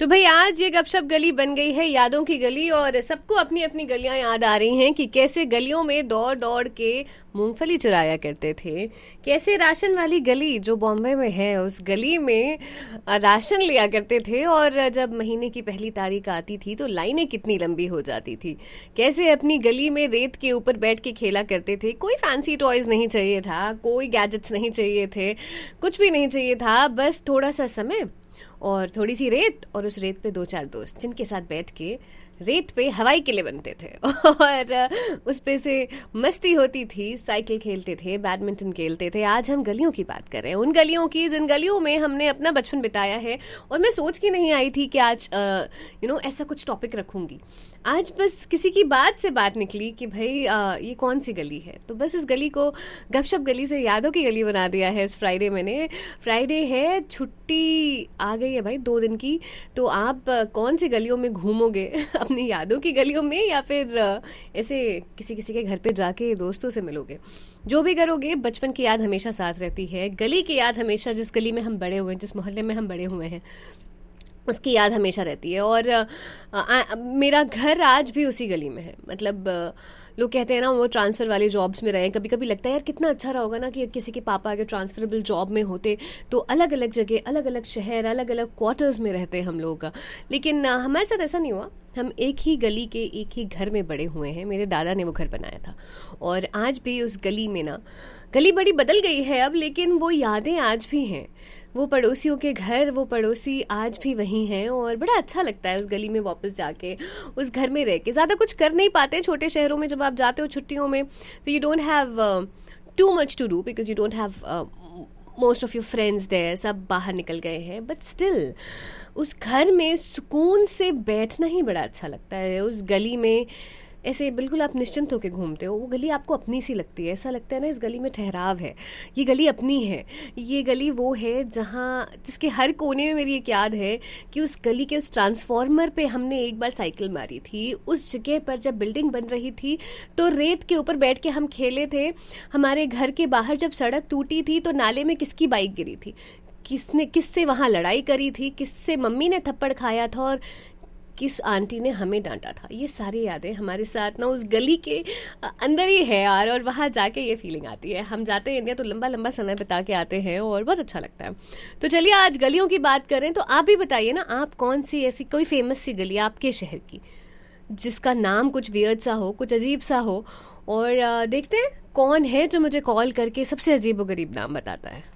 तो भाई आज ये गपशप गली बन गई है यादों की गली, और सबको अपनी अपनी गलियां याद आ रही हैं कि कैसे गलियों में दौड़ दौड़ के मूंगफली चुराया करते थे। कैसे राशन वाली गली जो बॉम्बे में है उस गली में राशन लिया करते थे, और जब महीने की पहली तारीख आती थी तो लाइनें कितनी लंबी हो जाती थी। कैसे अपनी गली में रेत के ऊपर बैठ के खेला करते थे। कोई फैंसी टॉयज नहीं चाहिए था, कोई गैजेट्स नहीं चाहिए थे, कुछ भी नहीं चाहिए था, बस थोड़ा सा समय और थोड़ी सी रेत, और उस रेत पे दो चार दोस्त जिनके साथ बैठ के रेत पे हवाई किले बनते थे और उस पे से मस्ती होती थी। साइकिल खेलते थे, बैडमिंटन खेलते थे। आज हम गलियों की बात कर रहे हैं, उन गलियों की जिन गलियों में हमने अपना बचपन बिताया है। और मैं सोच के नहीं आई थी कि आज ऐसा कुछ टॉपिक रखूंगी। आज बस किसी की बात से बात निकली कि भाई ये कौन सी गली है, तो बस इस गली को गपशप गली से यादों की गली बना दिया है। इस फ्राइडे मैंने, फ्राइडे है, छुट्टी आ गई है भाई 2 दिन की। तो आप कौन सी गलियों में घूमोगे अपनी यादों की गलियों में, या फिर ऐसे किसी किसी के घर पे जाके दोस्तों से मिलोगे? जो भी करोगे, बचपन की याद हमेशा साथ रहती है। गली की याद हमेशा, जिस गली में हम बड़े हुए हैं, जिस मोहल्ले में हम बड़े हुए हैं, उसकी याद हमेशा रहती है। और मेरा घर आज भी उसी गली में है। मतलब लोग कहते हैं ना वो ट्रांसफ़र वाले जॉब्स में रहे। कभी कभी लगता है यार कितना अच्छा रहा होगा ना कि किसी के पापा अगर ट्रांसफरेबल जॉब में होते तो अलग अलग जगह, अलग अलग शहर, अलग अलग क्वार्टर्स में रहते हम लोग। लेकिन हमारे साथ ऐसा नहीं हुआ। हम एक ही गली के एक ही घर में बड़े हुए हैं। मेरे दादा ने वो घर बनाया था, और आज भी उस गली में ना, गली बड़ी बदल गई है अब, लेकिन वो यादें आज भी हैं। वो पड़ोसियों के घर, वो पड़ोसी आज भी वही हैं, और बड़ा अच्छा लगता है उस गली में वापस जाके, उस घर में रह के। ज़्यादा कुछ कर नहीं पाते छोटे शहरों में। जब आप जाते हो छुट्टियों में तो you don't have too much to do, because you don't have most of your friends there, सब बाहर निकल गए हैं। बट स्टिल उस घर में सुकून से बैठना ही बड़ा अच्छा लगता है। उस गली में ऐसे बिल्कुल आप निश्चिंत होकर घूमते हो। वो गली आपको अपनी सी लगती है। ऐसा लगता है ना इस गली में ठहराव है, ये गली अपनी है। ये गली वो है जहाँ, जिसके हर कोने में मेरी एक याद है कि उस गली के उस ट्रांसफार्मर पे हमने एक बार साइकिल मारी थी। उस जगह पर जब बिल्डिंग बन रही थी तो रेत के ऊपर बैठ के हम खेले थे। हमारे घर के बाहर जब सड़क टूटी थी तो नाले में किसकी बाइक गिरी थी, किसने किससे वहाँ लड़ाई करी थी, किससे मम्मी ने थप्पड़ खाया था, और किस आंटी ने हमें डांटा था। ये सारी यादें हमारे साथ ना उस गली के अंदर ही है यार। और वहाँ जाके ये फीलिंग आती है। हम जाते हैं इंडिया तो लंबा लंबा समय बिता के आते हैं और बहुत अच्छा लगता है। तो चलिए आज गलियों की बात करें। तो आप भी बताइए ना, आप कौन सी ऐसी कोई फेमस सी गली आपके शहर की जिसका नाम कुछ वियर्ड सा हो, कुछ अजीब सा हो। और देखते हैं कौन है जो मुझे कॉल करके सबसे अजीब व गरीब नाम बताता है।